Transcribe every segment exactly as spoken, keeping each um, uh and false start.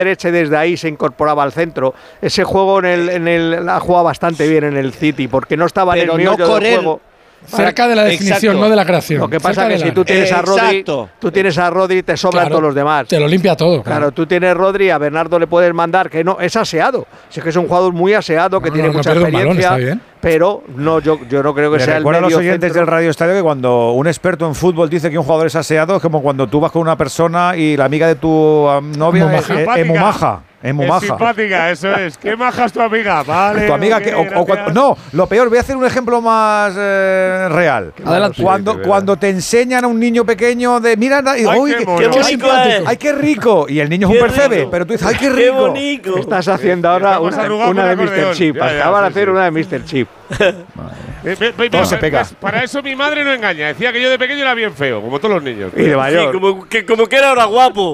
derecha y desde ahí se incorporaba al centro. Ese juego en el, en el ha jugado bastante bien en el City, porque no estaba Pero en el meollo no del juego. Cerca de la definición, Exacto. no de la creación. Lo que pasa Cerca es que de si tú tienes a Rodri, Exacto. tú tienes a Rodri y te sobran Claro, todos los demás. Te lo limpia todo. Claro, Claro, tú tienes Rodri, a Bernardo le puedes mandar, que no, es aseado. Si es que es un jugador muy aseado, que No, tiene no, no mucha pierde un balón, experiencia, está bien. pero no, yo, yo no creo que Le sea el recuerdo a los medio oyentes centro. del Radio Estadio que cuando un experto en fútbol dice que un jugador es aseado, es como cuando tú vas con una persona y la amiga de tu um, novia Muy es, maja. es, es muy maja. Es muy Es maja. simpática, eso es. ¿Qué maja es tu amiga? Vale. Tu amiga ok, que, o- o gracias. cuando- no, lo peor, voy a hacer un ejemplo más eh, real. Adelante. Cuando, Sí, de cuando te enseñan a un niño pequeño de mira, y, Ay, uy, qué qué, mono. qué Qué bonito, bonito. ay, qué rico. Y el niño es Qué un percebe, rico. pero tú dices, ay, qué ¡Qué rico. bonito! Estás haciendo ahora Está más una, arrugado una que de un míster acordeón. Chip. Ya, ya, Acaban de sí, hacer sí. una de míster Chip. Eh, ve- ve- Todo ve- se pega. ves, Para eso mi madre no engaña. Decía que yo de pequeño era bien feo, como todos los niños. Y de Sí, mayor. como que, como que era ahora guapo.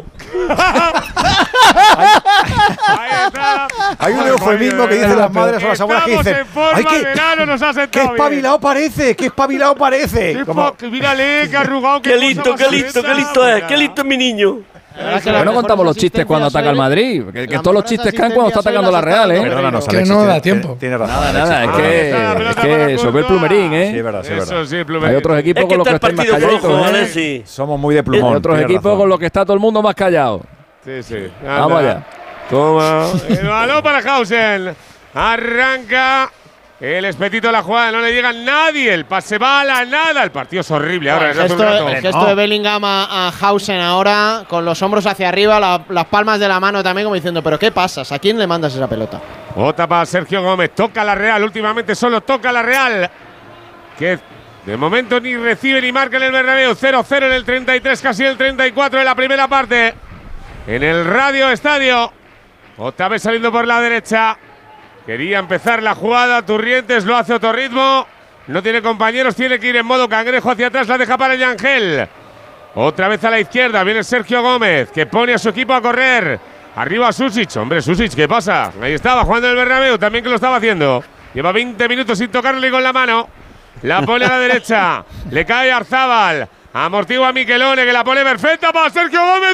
Ahí está. Hay un Ay, eufemismo coño, que dicen eh. las madres o las abuelas que Estamos dicen, en forma, ay, el verano nos ha qué sentado bien. espabilado parece, qué espabilado parece. Qué Como- pa- que mírale, qué arrugado. Qué listo, qué listo, qué listo es. Qué listo es mi niño. Pero no contamos los chistes cuando ataca el Madrid. Que, que todos los chistes caen cuando está atacando la Real, ¿eh? Perdónanos, Que Alexis, no da tiene- tiempo. Tiene razón. Nada, Alexis. nada, es Ah, que, está la es pelota que para eso ve el Courtois. Sí, plumerín, es ¿eh? verdad, sí, es Eso verdad. sí, el Hay plumerín. otros Es equipos que con los está que el estáis más partido flojo, calladitos, ¿eh? Alexis. Somos muy de Hay plumón. otros tienes equipos razón. con los que está todo el mundo más callado. Sí, sí. Vamos Anda. allá. Toma. El balón para Hausen. Arranca. El espetito de la jugada, no le llega nadie. El pase va a la nada. El partido es horrible ahora. El desde hace un gesto, rato. el gesto de Bellingham a, a Hausen ahora, con los hombros hacia arriba, la- las palmas de la mano también, como diciendo, ¿pero qué pasas? ¿A quién le mandas esa pelota? Otra para Sergio Gómez. Toca la Real. Últimamente solo toca la Real. Que de momento ni recibe ni marca en el Bernabéu. cero cero en el treinta y tres, casi el treinta y cuatro de la primera parte. En el Radio Estadio. Otra vez saliendo por la derecha. Quería empezar la jugada. Turrientes lo hace a otro ritmo. No tiene compañeros. Tiene que ir en modo cangrejo hacia atrás. La deja para Yangel. Otra vez a la izquierda. Viene Sergio Gómez, que pone a su equipo a correr. Arriba Susic. Hombre, Susic, ¿qué pasa? Ahí estaba jugando el Bernabéu. También que lo estaba haciendo. Lleva veinte minutos sin tocarle con la mano. La pone a la derecha. Le cae Arzábal. Amortigua a Miquelone, que la pone perfecta para Sergio Gómez.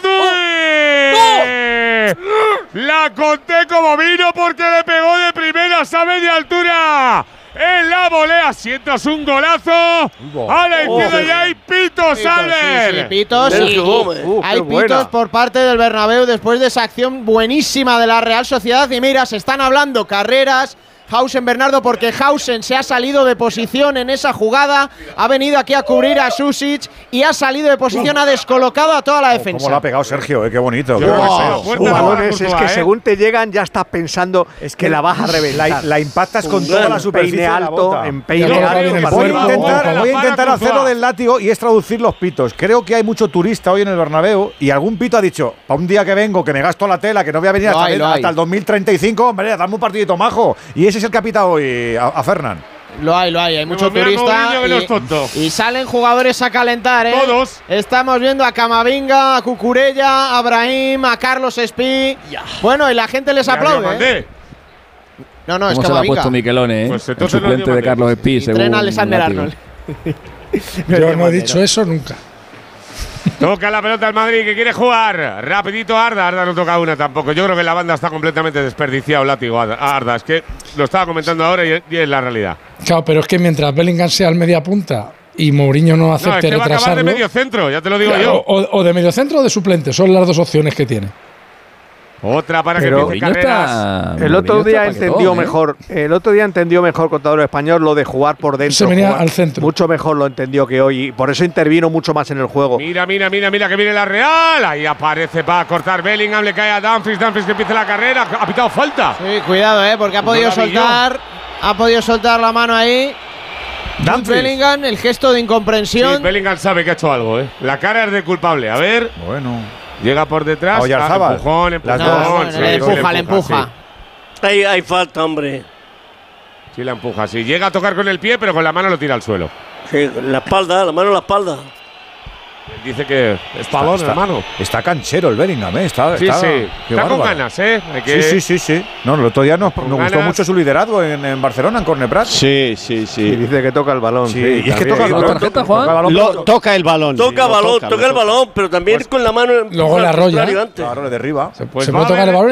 ¡Uy! La conté como vino porque le pegó de primeras a media altura. En la volea sientas un golazo. A la izquierda ya hay pitos, Albert. Sí, sí, pitos. Sergio y- Gómez. Uh, hay qué buena. pitos por parte del Bernabéu después de esa acción buenísima de la Real Sociedad. Y mira, se están hablando carreras. Hausen Bernardo, porque Hausen se ha salido de posición en esa jugada, ha venido aquí a cubrir a Susic y ha salido de posición, ha descolocado a toda la ¿Cómo lo defensa. ha pegado Sergio? Eh, qué bonito. Yo qué creo que bonito. sí, fuerte Uh, la bola, balones, es Courtois, que ¿eh? según te llegan ya estás pensando Es que la vas a la, reventar. la impactas con Un toda gran la superficie peine de la alto, bota. en peine Ya, alto. bien el Voy a cuerpo. intentar, La voy a para intentar Courtois. hacerlo del látigo y es traducir los pitos. Creo que hay mucho turista hoy en el Bernabéu y algún pito ha dicho, para un día que vengo, que me gasto la tela, que no voy a venir Lo hasta, hay, el, lo hay. hasta el dos mil treinta y cinco, hombre, dame un partidito majo. Y ese es el que ha pitado hoy a, a Fernán. Lo hay, lo hay, hay mucho Mira, turista. Mourinho, que no es tonto. Y, y salen jugadores a calentar, ¿eh? Todos. Estamos viendo a Camavinga, a Cucurella, a Brahim, a Carlos Espí. Bueno, y la gente les Ya, aplaude. yo ¿eh? mandé. No, no, es ¿Cómo se le ha Camavinga. puesto Miquelone, eh? Pues el entonces no suplente dio de mal. Carlos Espí, Y según tren Alexander Látigo. Arnold. Yo no he dicho eso nunca. Toca la pelota al Madrid, que quiere jugar. Rapidito Arda. Arda no toca una tampoco. Yo creo que la banda está completamente desperdiciado, látigo a Arda. Es que lo estaba comentando ahora y y es la realidad. Claro, pero es que mientras Bellingham sea el media punta y Mourinho no No, es acepte que va a acabar de retrasarlo, medio centro, ya te lo digo claro, yo. o, o de medio centro o de suplente, son las dos opciones que tiene. Otra para Pero que empiece Mourinho carreras. está- El otro Mourinho día está entendió paquetón, ¿eh? mejor, el otro día entendió mejor Contador Español lo de jugar por dentro. Se venía jugar- al centro. Mucho mejor lo entendió que hoy y por eso intervino mucho más en el juego. Mira, mira, mira, mira que viene la Real. Ahí aparece para cortar Bellingham, le cae a Dumfries, Dumfries que empieza la carrera. Ha pitado falta. Sí, cuidado, ¿eh? Porque ha podido la vi yo. soltar. Ha podido soltar la mano ahí. Jude Dumfries. Bellingham, el gesto de Sí, incomprensión. Bellingham sabe que ha hecho algo, ¿eh? La cara es de culpable. A ver, Bueno. llega por detrás. A Oyarzábal. Ah, empujón, Las empujón. dos. No, bueno, sí, le sí, empuja, le empuja. Hay, hay falta, hombre. Sí. Sí, la empuja. Sí, llega a tocar con el pie, pero con la mano lo tira al suelo. Sí, la espalda, la mano en la espalda. Dice que es balón, está, hermano. Está canchero el Bellingham, ¿eh? Está, Sí, está, sí. qué Está con bárbaro. ganas, ¿eh? Hay que- Sí, sí, sí, sí. No, el otro día nos, nos gustó ganas. mucho su liderazgo en, en Barcelona, en Corneprat. Sí, sí, Y sí. dice que toca el balón. Sí, Sí, y es que también. toca el ¿Lleva balón. tarjeta, toca Juan? el balón, Lo- pero- toca el balón. Toca sí, lo balón, lo toca el balón, pero también con la mano. Pues empuja Luego la al arrolla. contrario antes. Claro, le derriba. Pues se va puede a tocar el haber- balón